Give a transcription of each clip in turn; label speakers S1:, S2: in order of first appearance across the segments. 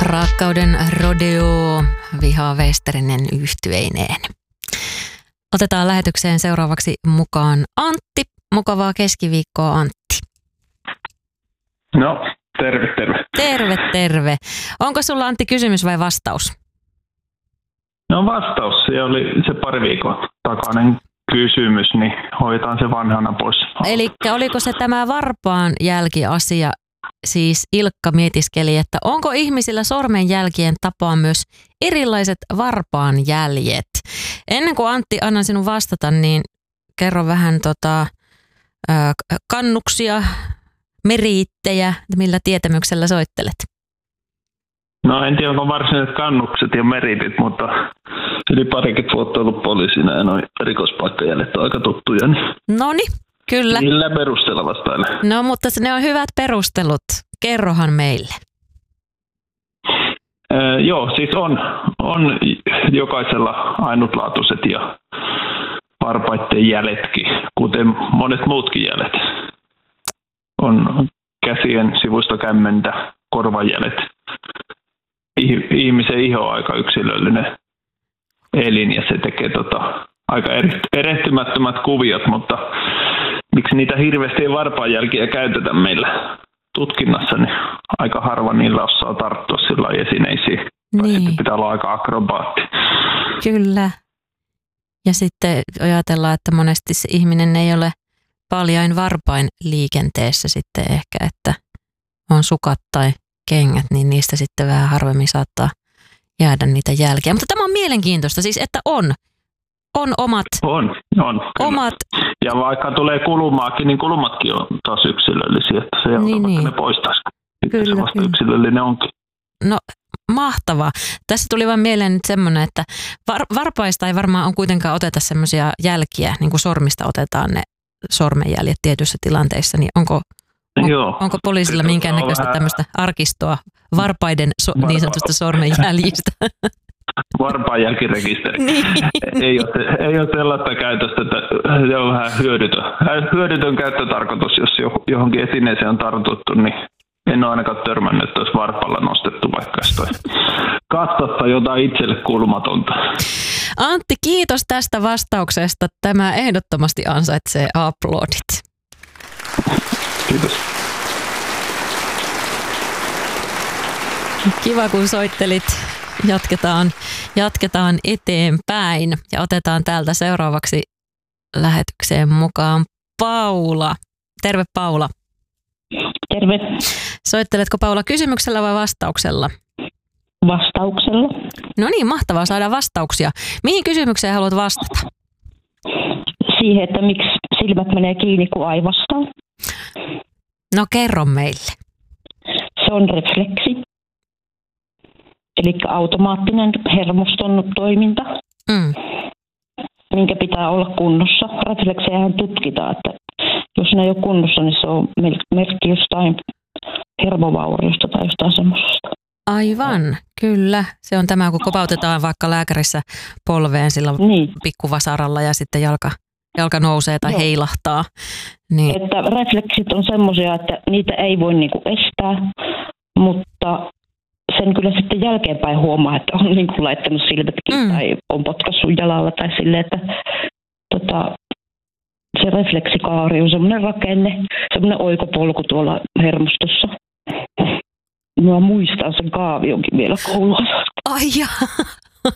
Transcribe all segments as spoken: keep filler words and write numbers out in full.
S1: Rakkauden rodeo Vihaa Westerinen yhtyeineen. Otetaan lähetykseen seuraavaksi mukaan Antti. Mukavaa keskiviikkoa, Antti.
S2: No, terve, terve.
S1: Terve, terve. Onko sulla, Antti, kysymys vai vastaus?
S2: No vastaus, se oli se pari viikon takainen kysymys, niin hoitaan se vanhana pois.
S1: Eli oliko se tämä varpaan jälkiasia? Siis Ilkka mietiskeli, että onko ihmisillä sormenjälkien tapaan myös erilaiset varpaan jäljet? Ennen kuin Antti, annan sinun vastata, niin kerro vähän tota, kannuksia, meriittejä, millä tietämyksellä soittelet?
S2: No en tiedä, onko varsinaiset kannukset ja meritit, mutta yli parikymmentä vuotta ollut poliisina ja noin rikospaikkajäljet on aika tuttuja. Niin
S1: Noni, kyllä.
S2: Millä perusteella vastailen?
S1: No mutta ne on hyvät perustelut. Kerrohan meille.
S2: Öö, joo, siis on, on jokaisella ainutlaatuiset ja varpaiden jäljetkin, kuten monet muutkin jäljet. On käsien sivusta kämmentä, korvajäljet. Ihmisen iho on aika yksilöllinen elin ja se tekee tota, aika erehtymättömät kuviot, mutta miksi niitä hirveästi ei varpaanjälkiä käytetä meillä tutkinnassa, niin aika harva niillä osaa tarttua sillä esineisiin.
S1: Niin.
S2: Tai sitten pitää olla aika akrobaatti.
S1: Kyllä. Ja sitten ajatellaan, että monesti se ihminen ei ole paljain varpain liikenteessä sitten ehkä, että on sukat tai kengät, niin niistä sitten vähän harvemmin saattaa jäädä niitä jälkiä. Mutta tämä on mielenkiintoista siis, että on, on omat...
S2: On, on.
S1: Omat...
S2: Ja vaikka tulee kulumaakin, niin kulumatkin on taas yksilöllisiä, että se ei
S1: niin,
S2: ole,
S1: niin.
S2: ne poistaisi.
S1: Kyllä,
S2: se vasta
S1: kyllä.
S2: yksilöllinen onkin.
S1: No mahtavaa. Tässä tuli vaan mieleen nyt semmoinen, että var, varpaista ei varmaan on kuitenkaan oteta semmoisia jälkiä, niin kuin sormista otetaan ne sormenjäljet tietyissä tilanteissa, niin onko, on,
S2: Joo.
S1: onko poliisilla minkäännäköistä tämmöistä arkistoa varpaiden so,
S2: Varpa.
S1: niin sanotusta sormenjäljistä?
S2: Varpaanjälkirekisteri.
S1: Niin.
S2: Ei ole, ei ole sellaista käytöstä, että se on vähän hyödytön. Hyödytön käyttötarkoitus, jos johonkin esineeseen on tartuttu, niin en ole ainakaan törmännyt, että olisi varpalla nostettu vaikka jostain kassasta jotain itselle kulmatonta.
S1: Antti, kiitos tästä vastauksesta. Tämä ehdottomasti ansaitsee aplodit.
S2: Kiitos.
S1: Kiva, kun soittelit. Jatketaan, jatketaan eteenpäin ja otetaan täältä seuraavaksi lähetykseen mukaan Paula. Terve, Paula.
S3: Terve.
S1: Soitteletko, Paula, kysymyksellä vai vastauksella?
S3: Vastauksella.
S1: No niin, mahtavaa saada vastauksia. Mihin kysymykseen haluat vastata?
S3: Siihen, että miksi silmät menee kiinni, kun aivastaa.
S1: No kerro meille.
S3: Se on refleksi. Eli automaattinen hermoston toiminta,
S1: Mm.
S3: minkä pitää olla kunnossa. Refleksejähän tutkitaan, että jos ne ei ole kunnossa, niin se on merkki jostain hermovauriosta tai jostain semmoisesta.
S1: Aivan, kyllä. Se on tämä, kun kopautetaan vaikka lääkärissä polveen sillä
S3: Niin.
S1: pikkuvasaralla ja sitten jalka, jalka nousee tai
S3: Joo.
S1: heilahtaa. Niin.
S3: Että refleksit on semmoisia, että niitä ei voi niinku estää, mutta sen kyllä sitten jälkeenpäin huomaa, että on niinku laittanut silmät kiinni
S1: Mm.
S3: tai on potkassut jalalla tai silleen, että tota, se refleksikaari on semmoinen rakenne, semmoinen oikopolku tuolla hermostossa. Mä muistan sen kaavionkin vielä koulussa.
S1: Ai jaa.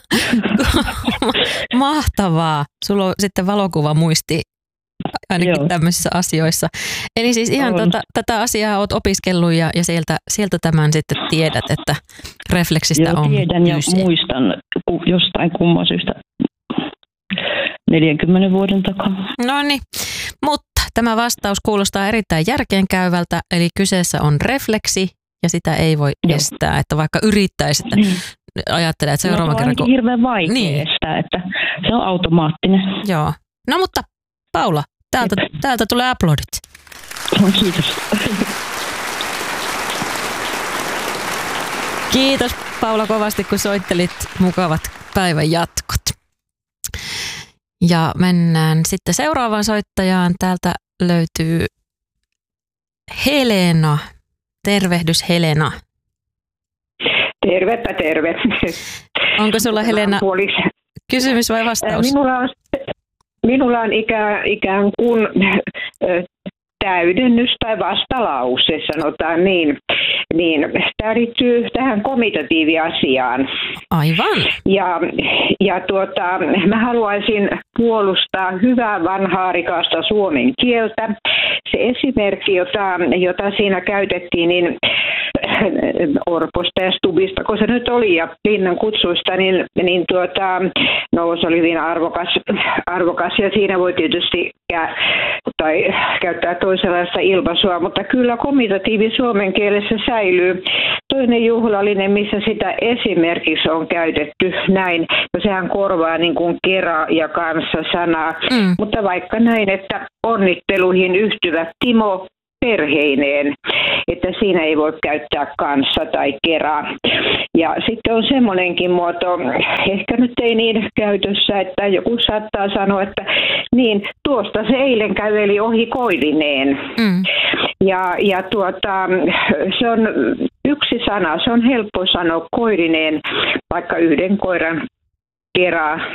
S1: Mahtavaa. Sulla on sitten valokuva muisti ainakin
S3: Joo.
S1: tämmöisissä asioissa. Eli siis ihan
S3: On.
S1: tota, tätä asiaa olet opiskellut ja, ja sieltä, sieltä tämän sitten tiedät, että refleksistä
S3: Joo,
S1: on
S3: tiedän ja
S1: kyse.
S3: muistan ku- jostain kumman syystä neljänkymmenen vuoden takaa.
S1: No niin, mutta tämä vastaus kuulostaa erittäin järkeenkäyvältä, eli kyseessä on refleksi ja sitä ei voi
S3: Joo.
S1: estää, että vaikka yrittäisi, että
S3: Niin.
S1: ajattelee, että
S3: No, se
S1: seuraavan
S3: on
S1: kerran
S3: ainakin
S1: kun...
S3: hirveän vaikea
S1: Niin.
S3: estää, että se on automaattinen.
S1: Joo. No mutta Paula, täältä, täältä tulee aplodit.
S3: No, kiitos.
S1: Kiitos Paula kovasti, kun soittelit. Mukavat päivän jatkot. Ja mennään sitten seuraavaan soittajaan. Täältä löytyy Helena. Tervehdys, Helena.
S4: Tervepä terve.
S1: Onko sulla, Helena, kysymys vai vastaus?
S4: Minulla on, minulla on ikään, ikään kuin täydennys tai vastalause, sanotaan niin. niin tämä liittyy tähän komitatiiviasiaan.
S1: Aivan.
S4: Ja, ja tuota, mä haluaisin puolustaa hyvää vanhaa rikasta suomen kieltä. Se esimerkki, jota, jota siinä käytettiin, niin Orposta ja Stubista, kun se nyt oli, ja Linnan kutsuista, niin, niin tuota, no, se oli hyvin arvokas, arvokas, ja siinä voi tietysti kä- tai käyttää toisenlaista ilmaisua, mutta kyllä komitatiivi suomen kielessä säilyy. Toinen juhlallinen, missä sitä esimerkiksi on käytetty näin, no sehän korvaa niin kuin kera ja kanssa sanaa, mm. mutta vaikka näin, että onnitteluihin yhtyvät Timo perheineen, että siinä ei voi käyttää kanssa tai kera. Ja sitten on semmoinenkin muoto, ehkä nyt ei niin käytössä, että joku saattaa sanoa, että niin, tuosta se eilen käveli ohi koirineen. Mm. Ja, ja tuota, se on yksi sana, se on helppo sanoa koirineen, vaikka yhden koiran keraa